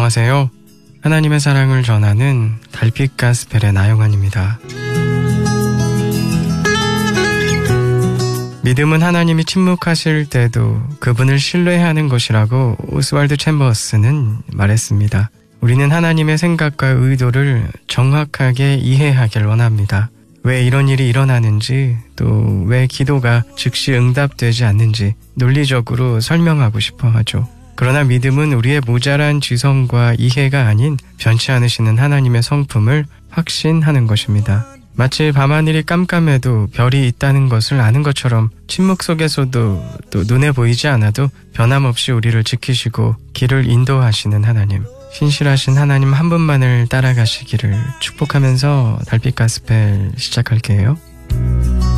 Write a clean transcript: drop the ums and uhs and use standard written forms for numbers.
안녕하세요. 하나님의 사랑을 전하는 달빛 가스펠의 나영환입니다. 믿음은 하나님이 침묵하실 때도 그분을 신뢰하는 것이라고 오스왈드 챔버스는 말했습니다. 우리는 하나님의 생각과 의도를 정확하게 이해하길 원합니다. 왜 이런 일이 일어나는지, 또 왜 기도가 즉시 응답되지 않는지 논리적으로 설명하고 싶어 하죠. 그러나 믿음은 우리의 모자란 지성과 이해가 아닌 변치 않으시는 하나님의 성품을 확신하는 것입니다. 마치 밤하늘이 깜깜해도 별이 있다는 것을 아는 것처럼 침묵 속에서도 또 눈에 보이지 않아도 변함없이 우리를 지키시고 길을 인도하시는 하나님, 신실하신 하나님 한 분만을 따라가시기를 축복하면서 달빛 가스펠 시작할게요.